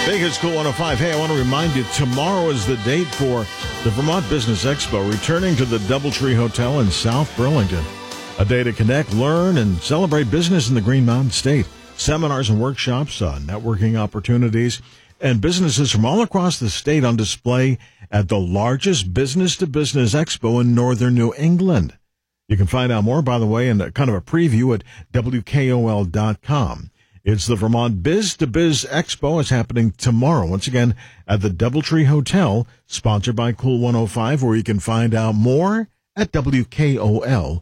Vegas Cool 105. Hey, I want to remind you, tomorrow is the date for the Vermont Business Expo, returning to the Doubletree Hotel in South Burlington. A day to connect, learn, and celebrate business in the Green Mountain State. Seminars and workshops, networking opportunities, and businesses from all across the state on display at the largest business-to-business expo in northern New England. You can find out more, by the way, and kind of a preview at WKOL.com. It's the Vermont Biz to Biz Expo. It's happening tomorrow, once again, at the Doubletree Hotel, sponsored by Cool 105, where you can find out more at WKOL.com.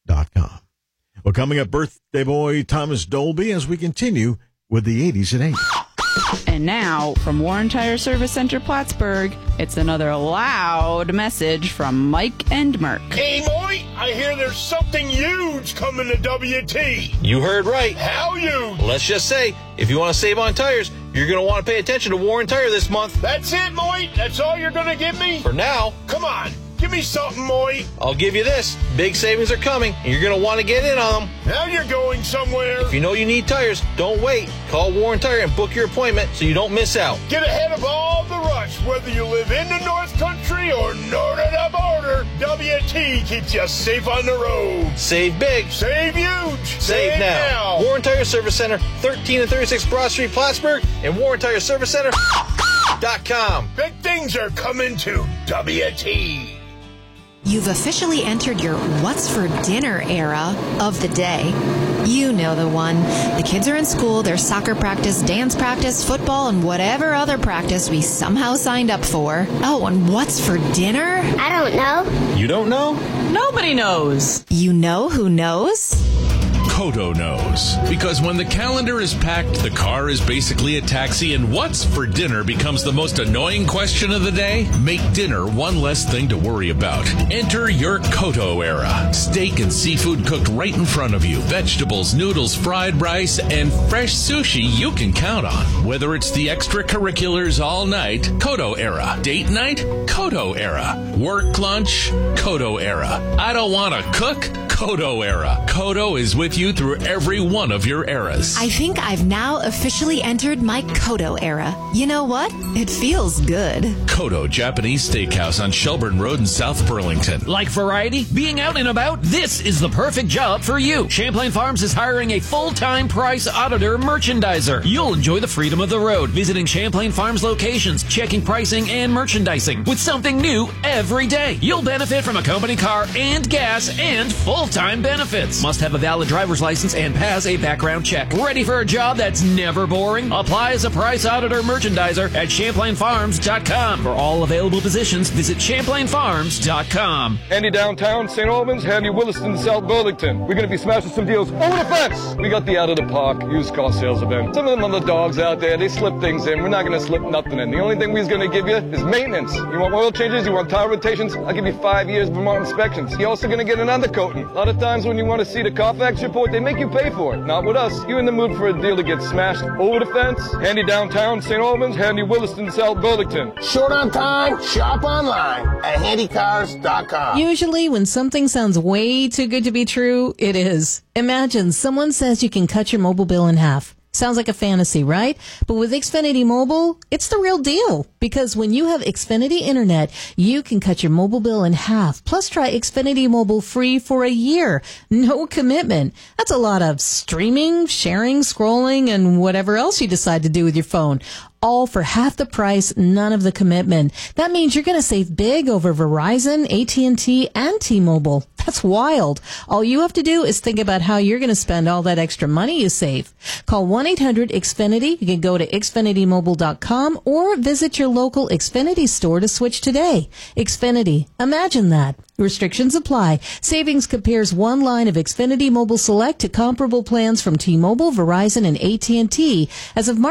Well, coming up, birthday boy Thomas Dolby as we continue with the 80s at 8. And now, from Warren Tire Service Center Plattsburgh, it's another loud message from Mike and Merck. Hey, Moy, I hear there's something huge coming to WT. You heard right. How huge? Let's just say, if you want to save on tires, you're going to want to pay attention to Warren Tire this month. That's it, Moy? That's all you're going to give me? For now. Come on. Give me something, Moy. I'll give you this. Big savings are coming, and you're going to want to get in on them. Now you're going somewhere. If you know you need tires, don't wait. Call Warren Tire and book your appointment so you don't miss out. Get ahead of all the rush, whether you live in the North Country or north of the border. WT keeps you safe on the road. Save big. Save huge. Save now. Warren Tire Service Center, 13 and 36 Broad Street, Plattsburgh, and WarrenTireServiceCenter.com. Big things are coming to WT. You've officially entered your what's for dinner era of the day. You know the one. The kids are in school, there's soccer practice, dance practice, football, and whatever other practice we somehow signed up for. Oh, and what's for dinner? I don't know. You don't know? Nobody knows. You know who knows? Kodo knows. Because when the calendar is packed, the car is basically a taxi, and what's for dinner becomes the most annoying question of the day, make dinner one less thing to worry about. Enter your Kodo era. Steak and seafood cooked right in front of you. Vegetables, noodles, fried rice, and fresh sushi you can count on. Whether it's the extracurriculars all night, Kodo era. Date night, Kodo era. Work lunch, Kodo era. I don't want to cook, Kodo era. Kodo is with you through every one of your eras. I think I've now officially entered my Kodo era. You know what? It feels good. Kodo Japanese Steakhouse on Shelburne Road in South Burlington. Like variety? Being out and about? This is the perfect job for you. Champlain Farms is hiring a full-time price auditor merchandiser. You'll enjoy the freedom of the road, visiting Champlain Farms locations, checking pricing and merchandising with something new every day. You'll benefit from a company car and gas and full-time benefits. Must have a valid driver's license and pass a background check. Ready for a job that's never boring? Apply as a price auditor merchandiser at ChamplainFarms.com. For all available positions, visit ChamplainFarms.com. Handy downtown, St. Albans, handy Williston, South Burlington. We're going to be smashing some deals over the fence. We got the Out of the Park used car sales event. Some of them other dogs out there, they slip things in. We're not going to slip nothing in. The only thing we're going to give you is maintenance. You want oil changes? You want tire rotations? I'll give you 5 years Vermont inspections. You're also going to get an undercoating. A lot of times when you want to see the Carfax report, they make you pay for it. Not with us. You in the mood for a deal to get smashed over the fence? Handy downtown, St. Albans, handy Williston, South Burlington. Short on time, shop online at handycars.com. Usually when something sounds way too good to be true, it is. Imagine someone says you can cut your mobile bill in half. Sounds like a fantasy, right? But with Xfinity Mobile, it's the real deal. Because when you have Xfinity Internet, you can cut your mobile bill in half. Plus, try Xfinity Mobile free for a year. No commitment. That's a lot of streaming, sharing, scrolling, and whatever else you decide to do with your phone. All for half the price, none of the commitment. That means you're going to save big over Verizon, AT&T, and T-Mobile. That's wild. All you have to do is think about how you're going to spend all that extra money you save. Call 1-800-XFINITY. You can go to XfinityMobile.com or visit your local Xfinity store to switch today. Xfinity. Imagine that. Restrictions apply. Savings compares one line of Xfinity Mobile Select to comparable plans from T-Mobile, Verizon, and AT&T as of March